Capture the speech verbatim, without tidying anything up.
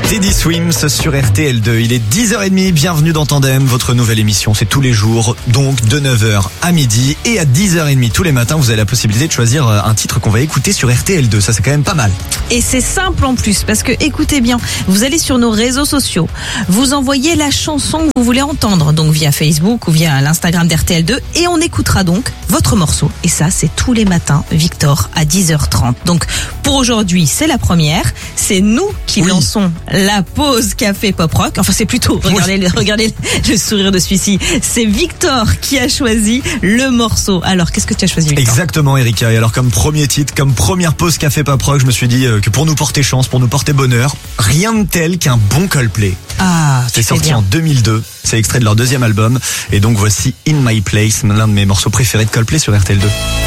Teddy Swims sur R T L deux. Il est dix heures trente, bienvenue dans Tandem, votre nouvelle émission. C'est tous les jours, donc de neuf heures à midi. Et à dix heures trente tous les matins, vous avez la possibilité de choisir un titre qu'on va écouter sur R T L deux. Ça, c'est quand même pas mal. Et c'est simple en plus, parce que écoutez bien, vous allez sur nos réseaux sociaux, vous envoyez la chanson que vous voulez entendre, donc via Facebook ou via l'Instagram d'R T L deux, et on écoutera donc votre morceau. Et ça, c'est tous les matins, Victor, à dix heures trente. Donc, pour aujourd'hui, c'est la première. C'est nous qui oui. lançons la pause café pop rock. Enfin, c'est plutôt, regardez, oui. regardez le sourire de celui-ci. C'est Victor qui a choisi le morceau. Alors, qu'est-ce que tu as choisi, Victor ? Exactement, Erika. Et alors, comme premier titre, comme première pause café pop rock, je me suis dit que pour nous porter chance, pour nous porter bonheur, rien de tel qu'un bon Coldplay. Ah, c'est sorti en deux mille deux. C'est extrait de leur deuxième album. Et donc, voici In My Place, l'un de mes morceaux préférés de Coldplay sur R T L deux.